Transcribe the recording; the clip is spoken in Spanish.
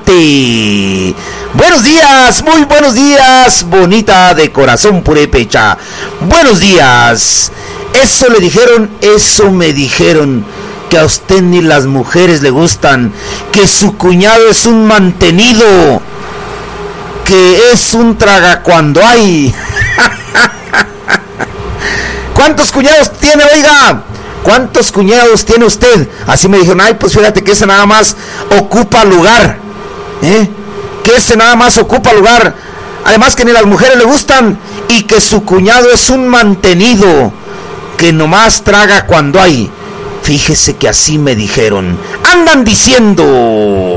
norte. Buenos días, muy buenos días, bonita de corazón purépecha. Buenos días. Eso le dijeron, eso me dijeron, que a usted ni las mujeres le gustan, que su cuñado es un mantenido, que es un traga cuando hay. ¿Cuántos cuñados tiene, oiga? ¿Cuántos cuñados tiene usted? Así me dijeron, ay, pues fíjate que ese nada más ocupa lugar, que ese nada más ocupa lugar, además que ni las mujeres le gustan, y que su cuñado es un mantenido, que nomás traga cuando hay. Fíjese que así me dijeron. Andan diciendo.